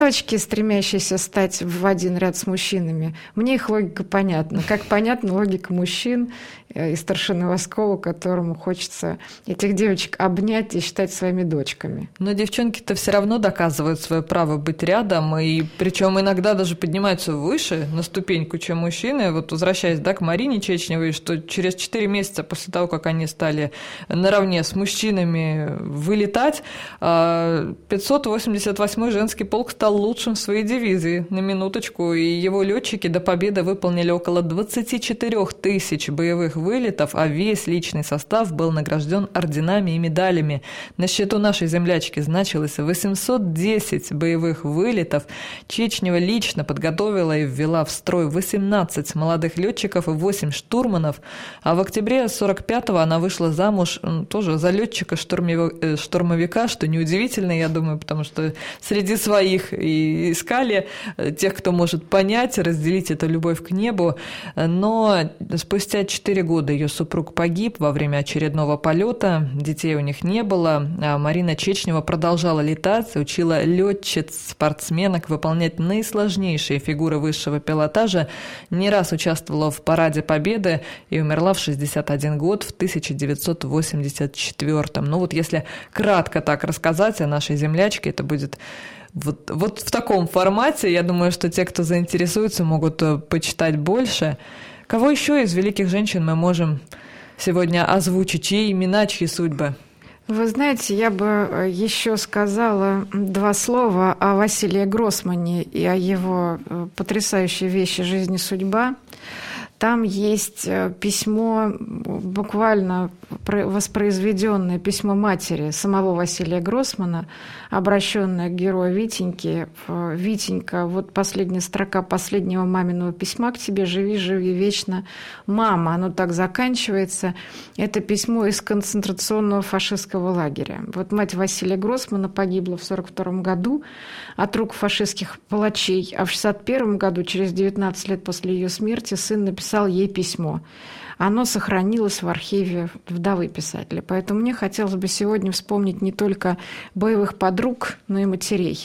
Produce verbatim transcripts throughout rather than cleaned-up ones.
Девочки, стремящиеся стать в один ряд с мужчинами, мне их логика понятна. Как понятна логика мужчин из Старшины Воскова, которому хочется этих девочек обнять и считать своими дочками. Но девчонки-то все равно доказывают свое право быть рядом, и причем иногда даже поднимаются выше на ступеньку, чем мужчины. Вот возвращаясь, да, к Марине Чечневой, что через четыре месяца после того, как они стали наравне с мужчинами вылетать, пятьсот восемьдесят восьмой женский полк стал лучшим в своей дивизии, на минуточку, и его летчики до победы выполнили около двадцать четыре тысячи боевых вылетов, а весь личный состав был награжден орденами и медалями. На счету нашей землячки значилось восемьсот десять боевых вылетов. Чечнева лично подготовила и ввела в строй восемнадцать молодых летчиков и восемь штурманов, а в октябре сорок пятого она вышла замуж тоже за летчика-штурмовика, что неудивительно, я думаю, потому что среди своих и искали тех, кто может понять, разделить эту любовь к небу. Но спустя четыре года ее супруг погиб во время очередного полета, детей у них не было, а Марина Чечнева продолжала летать, учила летчиц, спортсменок выполнять наисложнейшие фигуры высшего пилотажа, не раз участвовала в Параде Победы и умерла в шестьдесят один год в тысяча девятьсот восемьдесят четвёртом. Ну вот если кратко так рассказать о нашей землячке, это будет вот, вот в таком формате. Я думаю, что те, кто заинтересуется, могут почитать больше. Кого еще из великих женщин мы можем сегодня озвучить? Чьи имена, чьи судьбы? Вы знаете, я бы еще сказала два слова о Василии Гроссмане и о его потрясающей вещи «Жизнь и судьба». Там есть письмо, буквально воспроизведенное письмо матери самого Василия Гроссмана, обращенное к герою Витеньки. «Витенька, вот последняя строка последнего маминого письма к тебе. Живи, живи вечно, мама». Оно так заканчивается. Это письмо из концентрационного фашистского лагеря. Вот мать Василия Гроссмана погибла в сорок втором году от рук фашистских палачей, а в шестьдесят первом году, через девятнадцать лет после ее смерти, сын написал ей письмо. Оно сохранилось в архиве вдовы писателя. Поэтому мне хотелось бы сегодня вспомнить не только боевых подруг, но и матерей.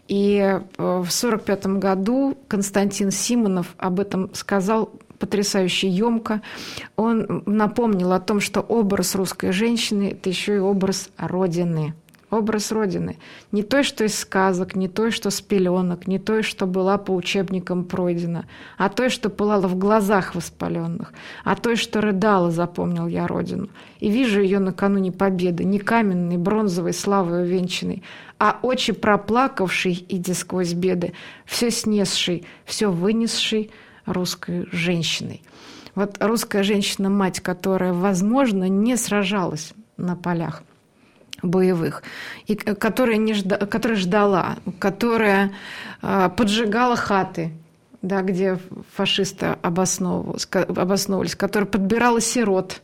И в сорок пятом году Константин Симонов об этом сказал потрясающе емко. Он напомнил о том, что образ русской женщины – это еще и образ Родины. Образ Родины. Не той, что из сказок, не той, что с пеленок, не той, что была по учебникам пройдена, а той, что пылала в глазах воспаленных, а той, что рыдала, запомнил я Родину. И вижу ее накануне победы, не каменной, бронзовой, славой увенчанной, а очи проплакавшей, идя сквозь беды, все снесшей, все вынесшей русской женщиной. Вот русская женщина-мать, которая, возможно, не сражалась на полях боевых, и которая, не жда, которая ждала, которая э, поджигала хаты, да, где фашисты обосновывались, обосновывались, которая подбирала сирот,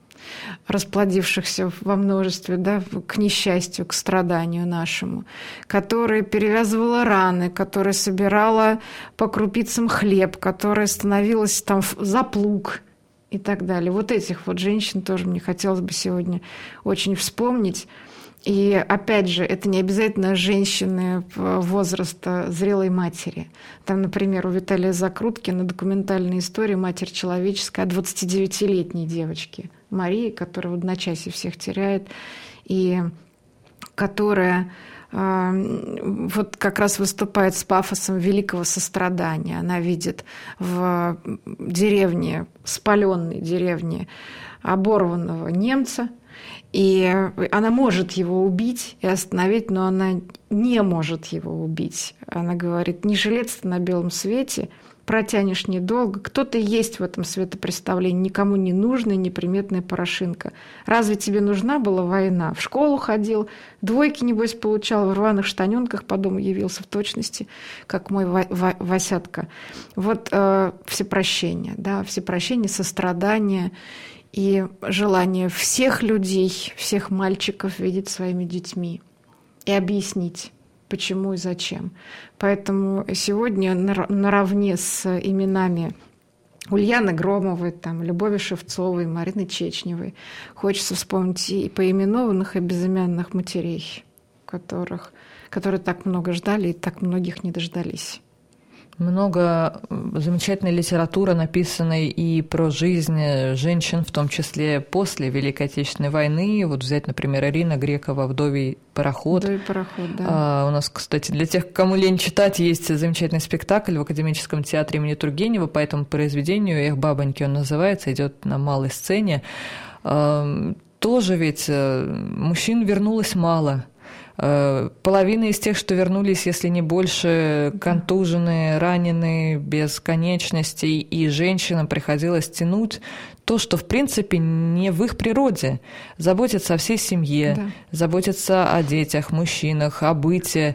расплодившихся во множестве, да, к несчастью, к страданию нашему, которая перевязывала раны, которая собирала по крупицам хлеб, которая становилась там за плуг и так далее. Вот этих вот женщин тоже мне хотелось бы сегодня очень вспомнить. И опять же, это не обязательно женщины возраста зрелой матери. Там, например, у Виталия Закруткина документальная история «Матерь человеческая» о двадцатидевятилетней девочке Марии, которая в одночасье всех теряет, и которая вот как раз выступает с пафосом великого сострадания. Она видит в деревне, спаленной деревне, оборванного немца, и она может его убить и остановить, но она не может его убить. Она говорит: не жилец ты на белом свете, протянешь недолго. Кто-то есть в этом светопреставлении, никому не нужная, неприметная порошинка. Разве тебе нужна была война? В школу ходил, двойки, небось, получал, в рваных штаненках по дому явился в точности, как мой Васятка. Вот э, всепрощение, да, всепрощение, сострадание и желание всех людей, всех мальчиков видеть своими детьми и объяснить, почему и зачем. Поэтому сегодня наравне с именами Ульяны Громовой, там, Любови Шевцовой, Марины Чечневой хочется вспомнить и поименованных, и безымянных матерей, которых, которые так много ждали и так многих не дождались. Много замечательной литературы написанной и про жизнь женщин, в том числе после Великой Отечественной войны. Вот взять, например, Ирина Грекова «Вдовий пароход». «Вдовий пароход», да. А, у нас, кстати, для тех, кому лень читать, есть замечательный спектакль в Академическом театре имени Тургенева по этому произведению. «Эх, бабоньки» он называется, идет на малой сцене. А, тоже ведь мужчин вернулось мало. Половина из тех, что вернулись, если не больше, контуженные, раненые, без конечностей, и женщинам приходилось тянуть то, что, в принципе, не в их природе. Заботиться о всей семье, да. Заботиться о детях, мужчинах, о быте.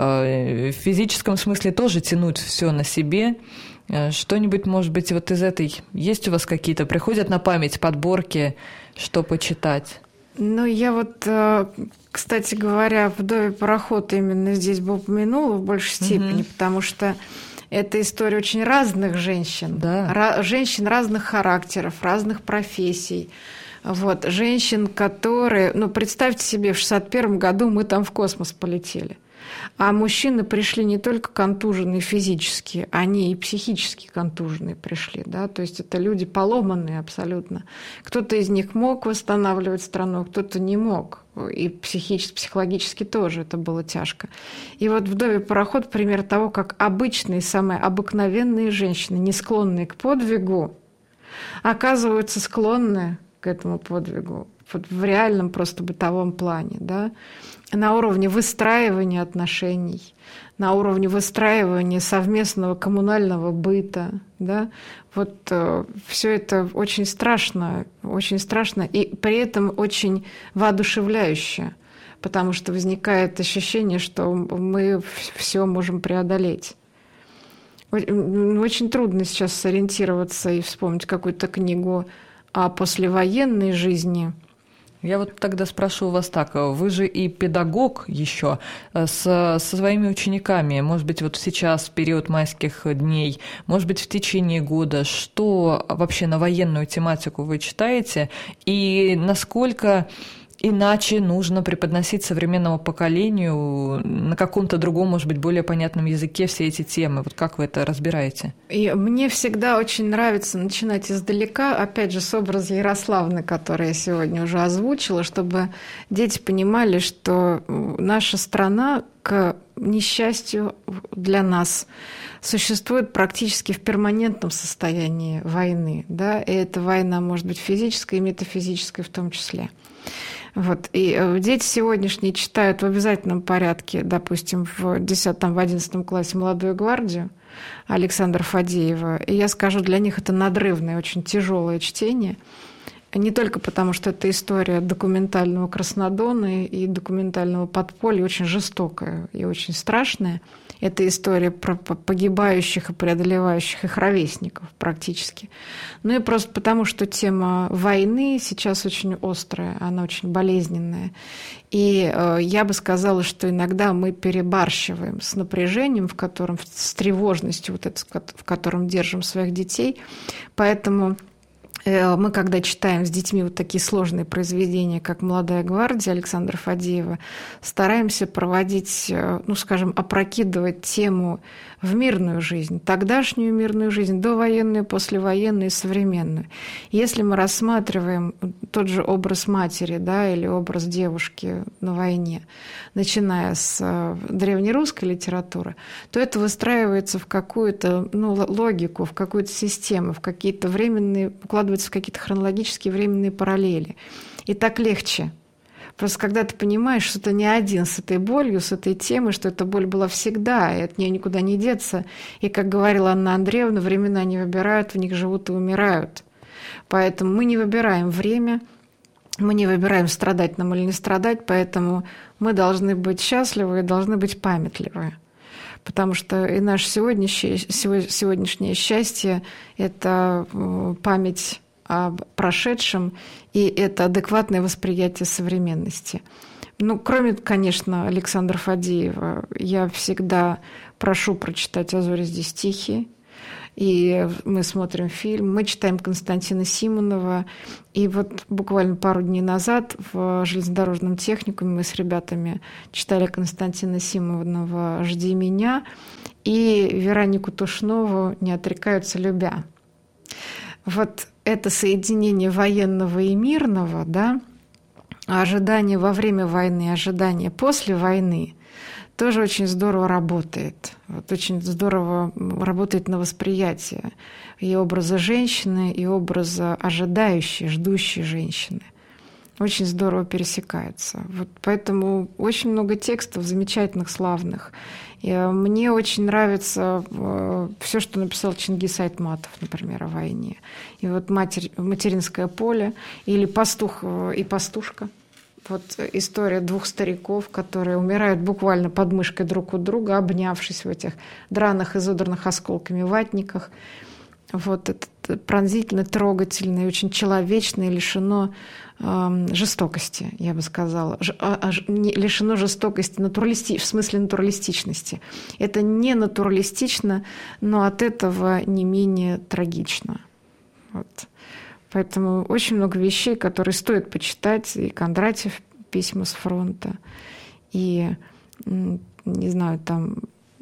В физическом смысле тоже тянуть все на себе. Что-нибудь, может быть, вот из этой... Есть у вас какие-то? Приходят на память подборки, что почитать? Ну, я вот, кстати говоря, «Вдовий пароход» именно здесь бы упомянула в большей степени, угу. потому что это история очень разных женщин, да. Ра- женщин разных характеров, разных профессий. Вот, женщин, которые... Ну, представьте себе, в шестьдесят первом году мы там в космос полетели. А мужчины пришли не только контуженные физически, они и психически контуженные пришли. Да? То есть это люди поломанные абсолютно. Кто-то из них мог восстанавливать страну, кто-то не мог. И психически, психологически тоже это было тяжко. И вот «Вдовий пароход» – пример того, как обычные, самые обыкновенные женщины, не склонные к подвигу, оказываются склонны к этому подвигу в реальном просто бытовом плане, да? На уровне выстраивания отношений, на уровне выстраивания совместного коммунального быта, да? Вот э, все это очень страшно, очень страшно, и при этом очень воодушевляюще, потому что возникает ощущение, что мы все можем преодолеть. Очень трудно сейчас сориентироваться и вспомнить какую-то книгу о послевоенной жизни. Я вот тогда спрошу вас так, вы же и педагог еще со, со своими учениками, может быть, вот сейчас, в период майских дней, может быть, в течение года, что вообще на военную тематику вы читаете и насколько иначе нужно преподносить современному поколению на каком-то другом, может быть, более понятном языке все эти темы? Вот как вы это разбираете? И мне всегда очень нравится начинать издалека, опять же, с образа Ярославны, который я сегодня уже озвучила, чтобы дети понимали, что наша страна, к несчастью для нас, существует практически в перманентном состоянии войны. Да? И эта война может быть физической и метафизической в том числе. Вот. И дети сегодняшние читают в обязательном порядке, допустим, в десятом, в одиннадцатом классе «Молодую гвардию» Александра Фадеева. И я скажу, для них это надрывное, очень тяжелое чтение. Не только потому, что это история документального Краснодона и документального подполья, очень жестокая и очень страшная. Это история про погибающих и преодолевающих их ровесников практически. Ну и просто потому, что тема войны сейчас очень острая, она очень болезненная. И э, я бы сказала, что иногда мы перебарщиваем с напряжением, в котором, с тревожностью, вот это, в котором держим своих детей. Поэтому мы, когда читаем с детьми вот такие сложные произведения, как «Молодая гвардия» Александра Фадеева, стараемся проводить, ну, скажем, опрокидывать тему в мирную жизнь, тогдашнюю мирную жизнь, довоенную, послевоенную и современную. Если мы рассматриваем тот же образ матери, да, или образ девушки на войне, начиная с древнерусской литературы, то это выстраивается в какую-то, ну, логику, в какую-то систему, в какие-то временные, укладывается в какие-то хронологические временные параллели. И так легче. Просто когда ты понимаешь, что ты не один с этой болью, с этой темой, что эта боль была всегда, и от нее никуда не деться. И, как говорила Анна Андреевна, времена не выбирают, в них живут и умирают. Поэтому мы не выбираем время, мы не выбираем, страдать нам или не страдать, поэтому мы должны быть счастливы и должны быть памятливы. Потому что и наше сегодняшнее, сегодняшнее счастье – это память о прошедшем, и это адекватное восприятие современности. Ну, кроме, конечно, Александра Фадеева, я всегда прошу прочитать «А зори здесь тихие», и мы смотрим фильм, мы читаем Константина Симонова. И вот буквально пару дней назад в железнодорожном техникуме мы с ребятами читали Константина Симонова «Жди меня» и Веронику Тушнову «Не отрекаются любя». Вот это соединение военного и мирного, да, ожидание во время войны, ожидание после войны тоже очень здорово работает. Вот очень здорово работает на восприятие и образа женщины, и образа ожидающей, ждущей женщины. Очень здорово пересекаются. Вот поэтому очень много текстов замечательных, славных. И мне очень нравится все, что написал Чингис Айтматов, например, о войне. И вот матерь, «Материнское поле» или «Пастух и пастушка». Вот история двух стариков, которые умирают буквально под мышкой друг у друга, обнявшись в этих драных, изодранных осколками ватниках. Вот это пронзительно, трогательно и очень человечно, и лишено э, жестокости, я бы сказала. Ж, а, а, не, лишено жестокости натуралисти, в смысле натуралистичности. Это не натуралистично, но от этого не менее трагично. Вот. Поэтому очень много вещей, которые стоит почитать. И Кондратьев «Письма с фронта», и, не знаю, там,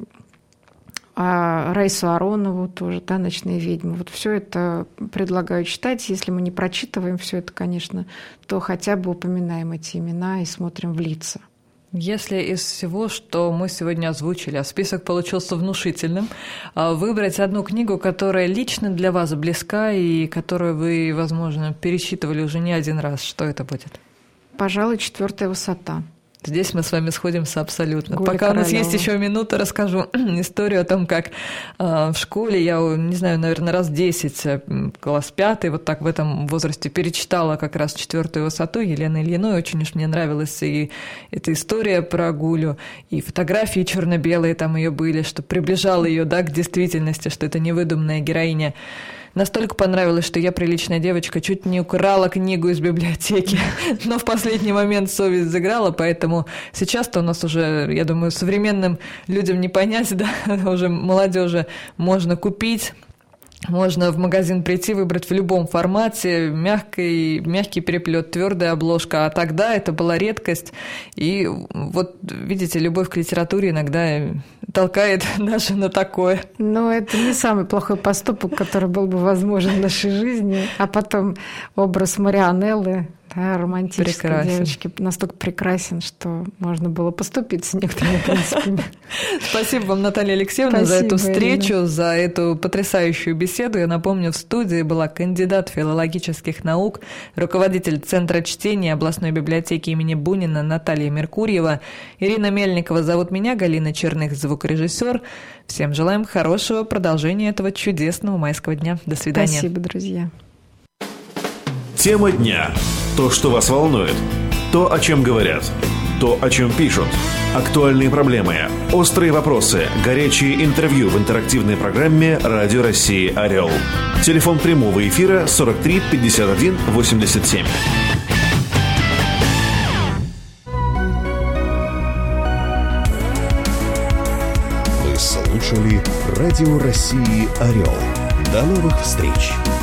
а Раису Аронову тоже, да, «Ночные ведьмы». Вот все это предлагаю читать. Если мы не прочитываем все это, конечно, то хотя бы упоминаем эти имена и смотрим в лица. Если из всего, что мы сегодня озвучили, а список получился внушительным, выбрать одну книгу, которая лично для вас близка и которую вы, возможно, перечитывали уже не один раз, что это будет? Пожалуй, «Четвертая высота». Здесь мы с вами сходимся абсолютно. Гуля Пока Королева. У нас есть еще минута, расскажу историю о том, как э, в школе я, не знаю, наверное, раз десять, класс пятый, вот так в этом возрасте перечитала как раз «Четвертую высоту» Елены Ильиной. Очень уж мне нравилась и эта история про Гулю, и фотографии черно-белые там ее были, что приближало ее, да, к действительности, что это невыдуманная героиня. Настолько понравилось, что я, приличная девочка, чуть не украла книгу из библиотеки, но в последний момент совесть заграла, поэтому сейчас-то у нас уже, я думаю, современным людям не понять, да, уже молодежи можно купить. Можно в магазин прийти, выбрать в любом формате, мягкий, мягкий переплет, твердая обложка. А тогда это была редкость. И вот, видите, любовь к литературе иногда толкает даже на такое. Но это не самый плохой поступок, который был бы возможен в нашей жизни. А потом образ Марианеллы, да, романтической прекрасен. Девочки, настолько прекрасен, что можно было поступиться некоторыми принципами. Спасибо вам, Наталья Алексеевна, Спасибо, за эту встречу, Ирина. За эту потрясающую беседу. Я напомню, в студии была кандидат филологических наук, руководитель Центра чтения областной библиотеки имени Бунина Наталья Меркурьева. Ирина Мельникова зовут меня, Галина Черных, звукорежиссер. Всем желаем хорошего продолжения этого чудесного майского дня. До свидания. Спасибо, друзья. Тема дня. То, что вас волнует. То, о чем говорят. То, о чем пишут. Актуальные проблемы. Острые вопросы. Горячие интервью в интерактивной программе «Радио России Орел». Телефон прямого эфира сорок три пятьдесят один восемьдесят семь. Вы слушали «Радио России Орел». До новых встреч!